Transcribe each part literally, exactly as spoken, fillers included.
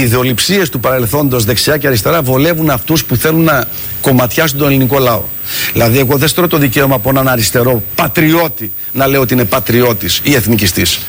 ιδεολειψίες του παρελθόντος δεξιά και αριστερά βολεύουν αυτούς που θέλουν να κομματιάσουν τον ελληνικό λαό. Δηλαδή, εγώ δεν στρώ το δικαίωμα από έναν αριστερό πατριώτη να λέω ότι είναι πατριώτης ή εθνικιστής.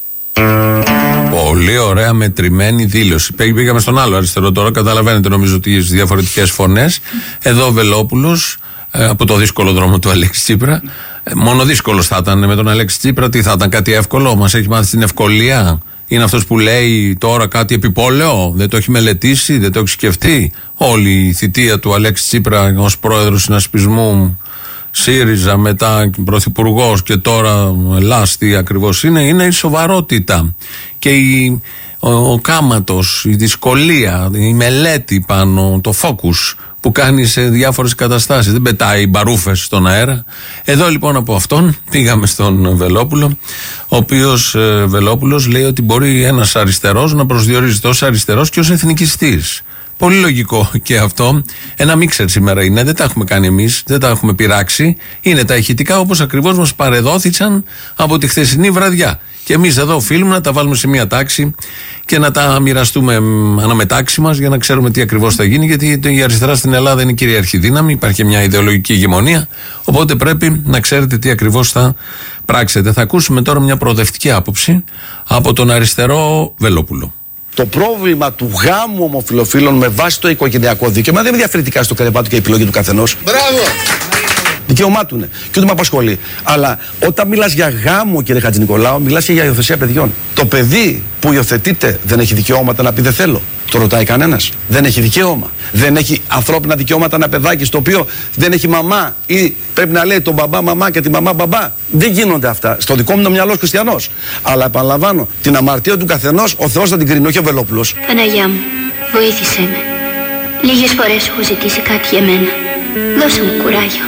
Πολύ ωραία μετρημένη δήλωση. Πήγαμε στον άλλο αριστερό τώρα, καταλαβαίνετε νομίζω τις διαφορετικές φωνές. Εδώ ο Βελόπουλος, από το δύσκολο δρόμο του Αλέξη Τσίπρα. Μόνο δύσκολος θα ήταν με τον Αλέξη Τσίπρα, τι θα ήταν, κάτι εύκολο, μας έχει μάθει την ευκολία. Είναι αυτός που λέει τώρα κάτι επιπόλαιο, δεν το έχει μελετήσει, δεν το έχει σκεφτεί. Όλη η θητεία του Αλέξη Τσίπρα ως πρόεδρος συνασπισμού ΣΥΡΙΖΑ, μετά πρωθυπουργός και τώρα Ελλάς, τι ακριβώς είναι, είναι η σοβαρότητα και η, ο, ο κάματος, η δυσκολία, η μελέτη πάνω, το focus που κάνει σε διάφορες καταστάσεις. Δεν πετάει μπαρούφες στον αέρα. Εδώ λοιπόν από αυτόν πήγαμε στον Βελόπουλο, ο οποίος ε, Βελόπουλος λέει ότι μπορεί ένας αριστερός να προσδιορίζεται ως αριστερός και ως εθνικιστής. Πολύ λογικό και αυτό. Ένα μίξερ σήμερα είναι, δεν τα έχουμε κάνει εμείς, δεν τα έχουμε πειράξει. Είναι τα ηχητικά όπως ακριβώς μας παρεδόθησαν από τη χθεσινή βραδιά. Και εμείς εδώ οφείλουμε να τα βάλουμε σε μια τάξη και να τα μοιραστούμε αναμετάξι μας για να ξέρουμε τι ακριβώς θα γίνει. Γιατί η αριστερά στην Ελλάδα είναι κυρίαρχη δύναμη, υπάρχει μια ιδεολογική ηγεμονία. Οπότε πρέπει να ξέρετε τι ακριβώς θα πράξετε. Θα ακούσουμε τώρα μια προοδευτική άποψη από τον αριστερό Βελόπουλο. Το πρόβλημα του γάμου ομοφυλοφίλων με βάση το οικογενειακό δίκαιο δεν είναι διαφορετικά στο κατεβάτο και η επιλογή του καθενός. Μπράβο! Δικαίωμά του είναι. Και ούτε με απασχολεί. Αλλά όταν μιλάς για γάμο, κύριε Χατζηνικολάου, μιλάς και για υιοθεσία παιδιών. Το παιδί που υιοθετείται δεν έχει δικαιώματα να πει δεν θέλω. Το ρωτάει κανένας. Δεν έχει δικαίωμα. Δεν έχει ανθρώπινα δικαιώματα ένα παιδάκι στο οποίο δεν έχει μαμά ή πρέπει να λέει τον μπαμπά μαμά και τη μαμά μπαμπά. Δεν γίνονται αυτά. Στο δικό μου το μυαλό χριστιανός. Αλλά επαναλαμβάνω, την αμαρτία του καθενός ο Θεός θα την κρίνει, όχι ο Βελόπουλος. Παναγιά μου, βοήθησέ με. Λίγες φορές έχω ζητήσει κάτι για μένα. Δώσε μου κουράγιο.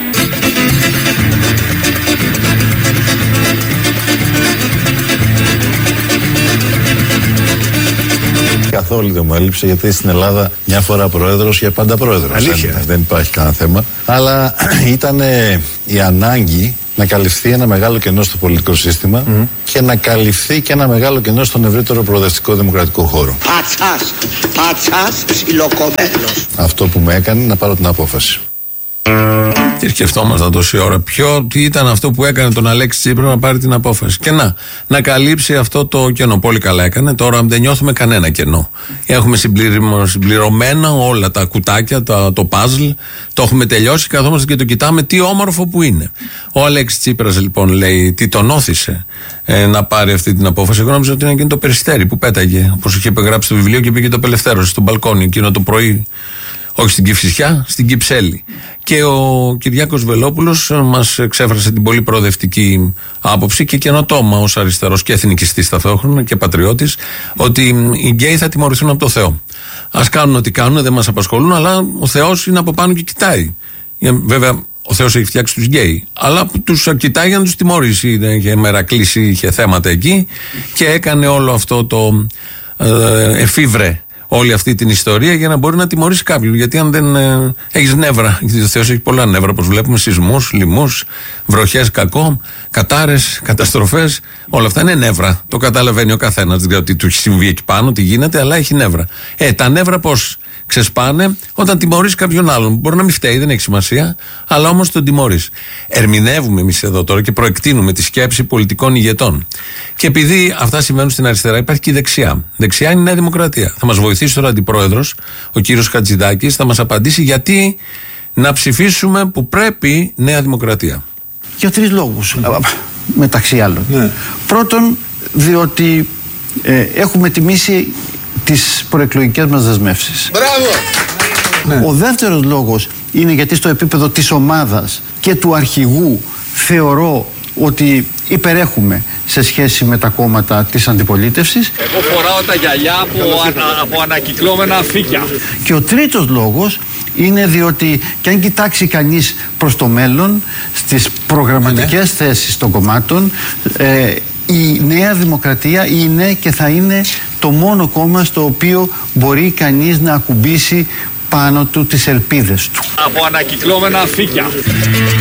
Καθόλου δεν μου έλειψε, γιατί στην Ελλάδα μια φορά πρόεδρος για πάντα πρόεδρος. Αλήθεια. Δεν, δεν υπάρχει κανένα θέμα. Αλλά ήταν η ανάγκη να καλυφθεί ένα μεγάλο κενό στο πολιτικό σύστημα mm. και να καλυφθεί και ένα μεγάλο κενό στον ευρύτερο προοδευτικό δημοκρατικό χώρο. Πατσάς, πατσάς, ψιλοκομμένος. Αυτό που με έκανε να πάρω την απόφαση. Τι σκεφτόμασταν τόση ώρα, ποιο, τι ήταν αυτό που έκανε τον Αλέξη Τσίπρα να πάρει την απόφαση. Και να, να καλύψει αυτό το κενό. Πολύ καλά έκανε. Τώρα δεν νιώθουμε κανένα κενό. Έχουμε συμπληρωμένα όλα τα κουτάκια, τα, το παζλ. Το έχουμε τελειώσει. Καθόμαστε και το κοιτάμε τι όμορφο που είναι. Ο Αλέξη Τσίπρας λοιπόν λέει, τι τον όθησε ε, να πάρει αυτή την απόφαση. Εγώ νόμιζα ότι είναι εκείνο το Περιστέρι που πέταγε. Όπως είχε υπεγράψει το βιβλίο και πήγε το απελευθέρωσε στο μπαλκόνι εκείνο το πρωί. Όχι στην Κηφισιά, στην Κυψέλη. Και ο Κυριάκος Βελόπουλος μας εξέφρασε την πολύ προοδευτική άποψη και καινοτόμα ως αριστερός και εθνικιστής ταυτόχρονα και πατριώτης, ότι οι γκέι θα τιμωρηθούν από το Θεό. Ας κάνουν ό,τι κάνουν, δεν μας απασχολούν, αλλά ο Θεός είναι από πάνω και κοιτάει. Βέβαια, ο Θεός έχει φτιάξει τους γκέι, αλλά τους κοιτάει για να τους τιμωρήσει. Είχε μερακλήσει, είχε θέματα εκεί και έκανε όλο αυτό το ε, εφήβρε. Όλη αυτή την ιστορία για να μπορεί να τιμωρήσει κάποιον. Γιατί αν δεν ε, έχεις νεύρα, γιατί ο Θεός έχει πολλά νεύρα, όπως βλέπουμε, σεισμούς, λοιμούς, βροχές, κακό, κατάρες, καταστροφές, όλα αυτά είναι νεύρα. Το καταλαβαίνει ο καθένας. Δεν ξέρω τι του έχει συμβεί εκεί πάνω, τι γίνεται, αλλά έχει νεύρα. Ε, τα νεύρα πώς ξεσπάνε? Όταν τιμωρείς κάποιον άλλον. Μπορεί να μην φταίει, δεν έχει σημασία, αλλά όμως τον τιμωρείς. Ερμηνεύουμε εμείς εδώ τώρα και προεκτείνουμε τη σκέψη πολιτικών ηγετών. Και επειδή αυτά συμβαίνουν στην αριστερά, υπάρχει και η δεξιά. Δεξιά είναι η Νέα Δημοκρατία. Θα μας βοηθήσει τώρα αντιπρόεδρος, ο κύριος Χατζηδάκης, θα μας απαντήσει γιατί να ψηφίσουμε που πρέπει Νέα Δημοκρατία. Για τρεις λόγους, μεταξύ άλλων. Ναι. Πρώτον, διότι ε, έχουμε τιμήσει τις προεκλογικές μας δεσμεύσεις. Μπράβο! Ναι. Ο δεύτερος λόγος είναι γιατί στο επίπεδο της ομάδας και του αρχηγού θεωρώ ότι υπερέχουμε σε σχέση με τα κόμματα της αντιπολίτευσης. Εγώ φοράω τα γυαλιά από, ανα, από ανακυκλώμενα φύκια. Και ο τρίτος λόγος είναι διότι και αν κοιτάξει κανείς προς το μέλλον, στις προγραμματικές ναι. θέσεις των κομμάτων, ε, η Νέα Δημοκρατία είναι και θα είναι το μόνο κόμμα στο οποίο μπορεί κανείς να ακουμπήσει πάνω του τις ελπίδες του. Από ανακυκλώμενα φύκια.